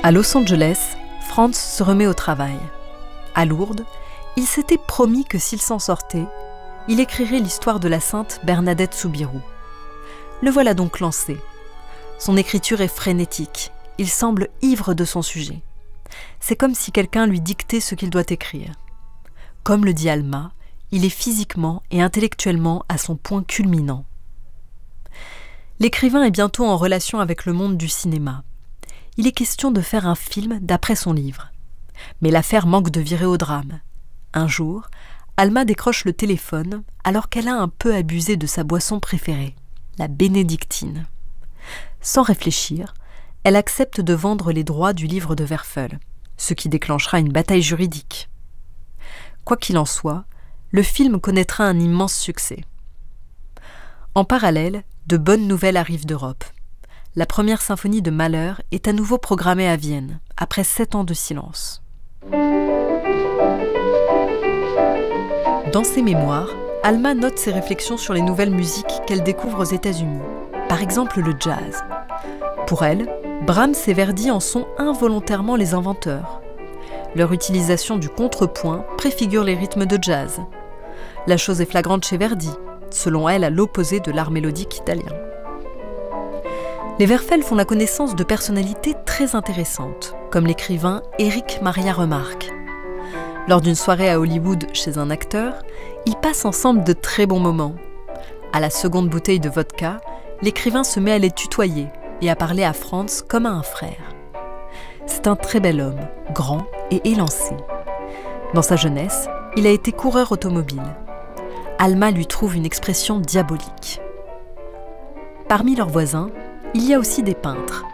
À Los Angeles, Franz se remet au travail. À Lourdes, il s'était promis que s'il s'en sortait, il écrirait l'histoire de la sainte Bernadette Soubirous. Le voilà donc lancé. Son écriture est frénétique. Il semble ivre de son sujet. C'est comme si quelqu'un lui dictait ce qu'il doit écrire. Comme le dit Alma, il est physiquement et intellectuellement à son point culminant. L'écrivain est bientôt en relation avec le monde du cinéma. Il est question de faire un film d'après son livre. Mais l'affaire manque de virer au drame. Un jour, Alma décroche le téléphone alors qu'elle a un peu abusé de sa boisson préférée, la bénédictine. Sans réfléchir, elle accepte de vendre les droits du livre de Werfel, ce qui déclenchera une bataille juridique. Quoi qu'il en soit, le film connaîtra un immense succès. En parallèle, de bonnes nouvelles arrivent d'Europe. La première symphonie de Mahler est à nouveau programmée à Vienne, après 7 ans de silence. Dans ses mémoires, Alma note ses réflexions sur les nouvelles musiques qu'elle découvre aux États-Unis, par exemple le jazz. Pour elle, Brahms et Verdi en sont involontairement les inventeurs. Leur utilisation du contrepoint préfigure les rythmes de jazz. La chose est flagrante chez Verdi, selon elle à l'opposé de l'art mélodique italien. Les Werfel font la connaissance de personnalités très intéressantes, comme l'écrivain Éric Maria Remarque. Lors d'une soirée à Hollywood chez un acteur, ils passent ensemble de très bons moments. À la seconde bouteille de vodka, l'écrivain se met à les tutoyer et à parler à Franz comme à un frère. C'est un très bel homme, grand et élancé. Dans sa jeunesse, il a été coureur automobile. Alma lui trouve une expression diabolique. Parmi leurs voisins, il y a aussi des peintres.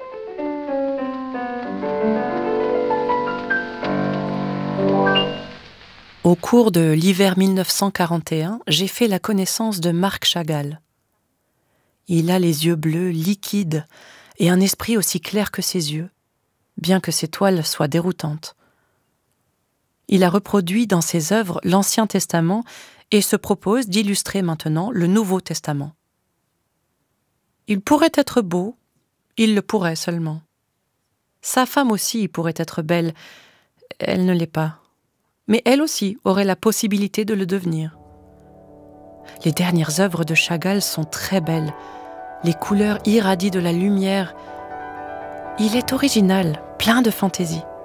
Au cours de l'hiver 1941, j'ai fait la connaissance de Marc Chagall. Il a les yeux bleus, liquides, et un esprit aussi clair que ses yeux, bien que ses toiles soient déroutantes. Il a reproduit dans ses œuvres l'Ancien Testament et se propose d'illustrer maintenant le Nouveau Testament. Il pourrait être beau, il le pourrait seulement. Sa femme aussi pourrait être belle, elle ne l'est pas. Mais elle aussi aurait la possibilité de le devenir. Les dernières œuvres de Chagall sont très belles. Les couleurs irradient de la lumière. Il est original, plein de fantaisie.